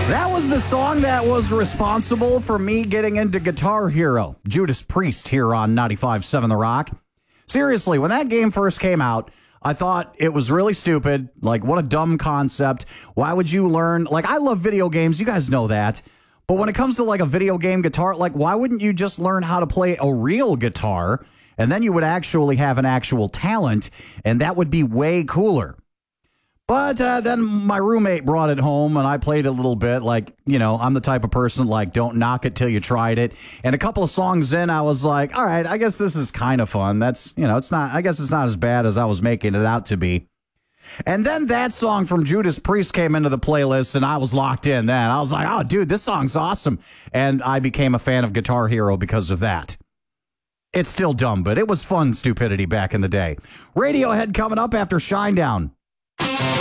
That was the song that was responsible for me getting into Guitar Hero. Judas Priest here on 95.7 The Rock. Seriously, when that game first came out, I thought it was really stupid. Like, what a dumb concept. Why would you learn? Like, I love video games. You guys know that. But when it comes to, like, a video game guitar, like, why wouldn't you just learn how to play a real guitar? And then you would actually have an actual talent, and that would be way cooler. But then my roommate brought it home, and I played it a little bit. Like, you know, I'm the type of person, like, don't knock it till you tried it. And a couple of songs in, I was like, all right, I guess this is kind of fun. That's, you know, I guess it's not as bad as I was making it out to be. And then that song from Judas Priest came into the playlist, and I was locked in then. I was like, oh, dude, this song's awesome. And I became a fan of Guitar Hero because of that. It's still dumb, but it was fun stupidity back in the day. Radiohead coming up after Shinedown.